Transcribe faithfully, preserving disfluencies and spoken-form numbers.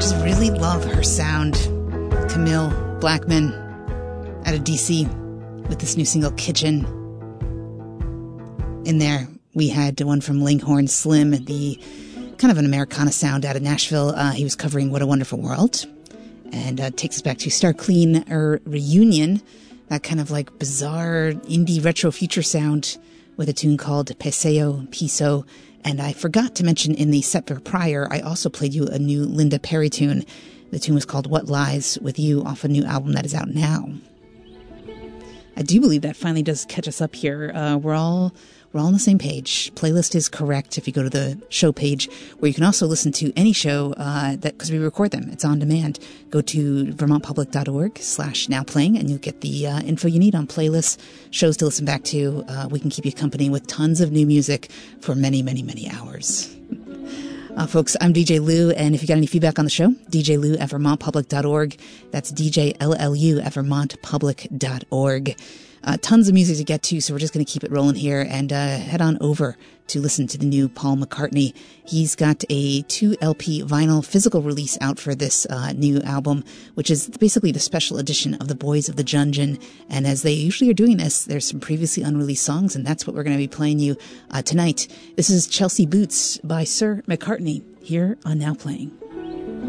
just really love her sound. Camille Blackman out of D C with this new single, Kitchen. In there, we had one from Langhorne Slim, the kind of an Americana sound out of Nashville. Uh, he was covering What a Wonderful World. And uh, takes us back to Star Clean or Reunion, that kind of like bizarre indie retro future sound with a tune called Peseo Piso. And I forgot to mention in the set for prior, I also played you a new Linda Perry tune. The tune was called What Lies With You off a new album that is out now. I do believe that finally does catch us up here. Uh, we're all we're all on the same page. Playlist is correct if you go to the show page, where you can also listen to any show uh, that because we record them. It's on demand. Go to vermontpublic.org slash now playing, and you'll get the uh, info you need on playlists, shows to listen back to. Uh, we can keep you company with tons of new music for many, many, many hours. Uh, folks, I'm D J Lou, and if you got any feedback on the show, D J Lou at vermont public dot org. That's D J L L U at vermont public dot org. Uh, tons of music to get to, so we're just going to keep it rolling here and uh, head on over to listen to the new Paul McCartney. He's got a two L P vinyl physical release out for this uh, new album, which is basically the special edition of The Boys of the Jungeon. And as they usually are doing this, there's some previously unreleased songs, and that's what we're going to be playing you uh, tonight. This is Chelsea Boots by Sir McCartney here on Now Playing.